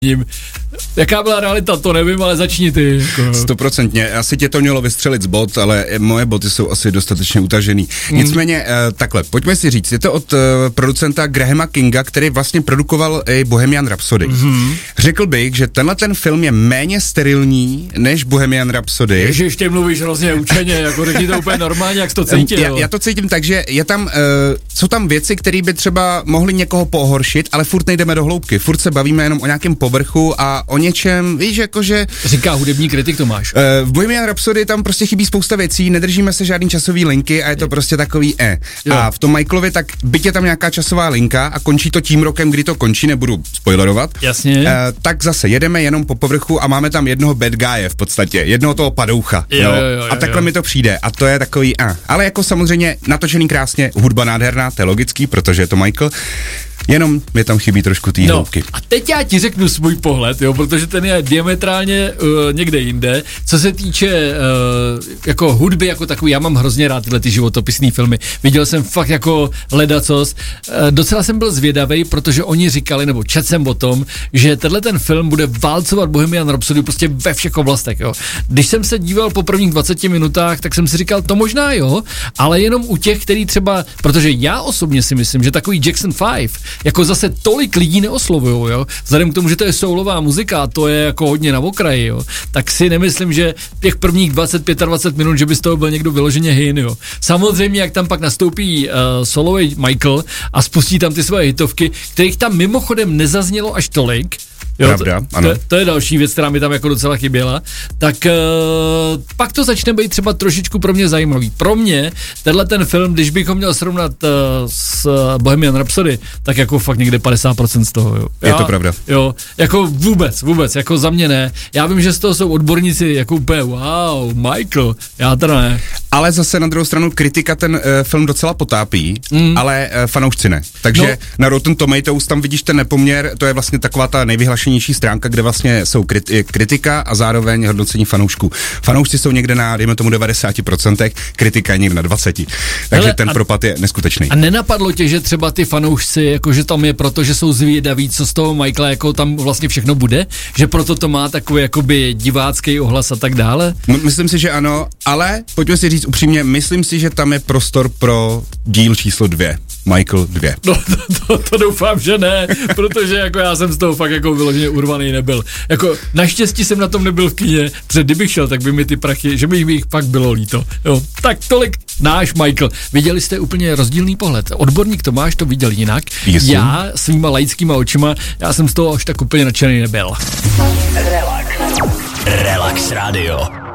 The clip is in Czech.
Jaká byla realita, to nevím, ale začni ty. 100%, asi tě to mělo vystřelit z bot, ale moje boty jsou asi dostatečně utažený. Nicméně, takhle, pojďme si říct, je to od producenta Grahama Kinga, který vlastně produkoval i Bohemian Rhapsody. Řekl bych, že tenhle ten film je méně sterilní než Bohemian Rhapsody. Ježiš, ještě mluvíš hrozně učeně, jako řekni to úplně normálně, jak jsi to cítil. Já to cítím tak, že je tam, jsou tam věci, které by třeba mohly někoho pohoršit, ale furt nejdeme do hloubky, furt se bavíme jenom o nějakém povrchu a o něčem, víš, jakože... Říká hudební kritik Tomáš. V Bohemian Rhapsody tam prostě chybí spousta věcí, nedržíme se žádný časový linky a je to prostě takový Jo. A v tom Michaelovi tak byť je tam nějaká časová linka a končí to tím rokem, kdy to končí, nebudu spoilerovat. Jasně. Tak zase jedeme jenom po povrchu a máme tam jednoho bad guye v podstatě, jednoho toho padoucha. Jo, a takhle mi to přijde a to je takový Ale jako samozřejmě natočený krásně, hudba nádherná, to je logický, protože je to Michael. Jenom mi tam chybí trošku té hloubky. A teď já ti řeknu svůj pohled, jo, protože ten je diametrálně někde jinde. Co se týče jako hudby jako takový, já mám hrozně rád tyhle ty životopisné filmy. Viděl jsem fakt jako ledacos. Docela jsem byl zvědavej, protože oni říkali, nebo četl jsem o tom, že tenhle ten film bude válcovat Bohemian Rhapsody prostě ve všech oblastech, jo. Když jsem se díval po prvních 20 minutách, tak jsem si říkal, to možná jo, ale jenom u těch, který třeba, protože já osobně si myslím, že takový Jackson 5 jako zase tolik lidí neoslovujou, jo. Vzhledem k tomu, že to je soulová muzika, to je jako hodně na okraji, jo. Tak si nemyslím, že těch prvních 20-25 minut, že by z toho byl někdo vyloženě hin, jo. Samozřejmě, jak tam pak nastoupí solový Michael a spustí tam ty své hitovky, kterých tam mimochodem nezaznělo až tolik. Jo, pravda, ano. To je další věc, která mi tam jako docela chyběla. Tak pak to začne být třeba trošičku pro mě zajímavý. Pro mě tenhle ten film, když bychom měl srovnat s Bohemian Rhapsody, tak jako fakt někde 50% z toho, jo. Je to pravda. Jo, jako vůbec, jako za mě ne. Já vím, že z toho jsou odborníci jako úplně wow, Michael, já teda ne. Ale zase na druhou stranu kritika ten film docela potápí, ale fanoušci ne. Takže na Rotten Tomatoes tam vidíš ten nepoměr, to je vlastně taková ta nejvyhlašenější stránka, kde vlastně jsou kritika a zároveň hodnocení fanoušků. Fanoušci jsou někde na, dejme tomu 90%, kritika je někde na 20%. Takže ten propad je neskutečný. A nenapadlo tě, že třeba ty fanoušci, jakože tam je proto, že jsou zvědaví, co z toho Michaela jako tam vlastně všechno bude? Že proto to má takový jakoby divácký ohlas a tak dále? Myslím si, že ano, ale pojďme si říct upřímně, myslím si, že tam je prostor pro díl číslo 2. Michael 2. No, to doufám, že ne, protože jako já jsem z toho fakt jako vyloženě urvaný nebyl. Jako naštěstí jsem na tom nebyl v kině, protože kdybych šel, tak by mi ty prachy, že by jich fakt bylo líto. Jo, tak tolik náš Michael. Viděli jste úplně rozdílný pohled. Odborník Tomáš to viděl jinak. Já svýma laickýma očima, já jsem z toho až tak úplně nadšený nebyl. Relax Radio.